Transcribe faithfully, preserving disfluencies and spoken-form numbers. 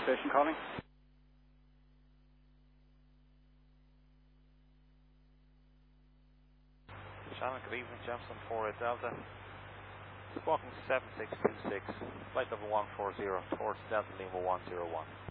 station calling. Shannon, good evening, Jameson four eight Delta. Squawking seven six two six, flight level one four zero towards Delta Lima one zero one.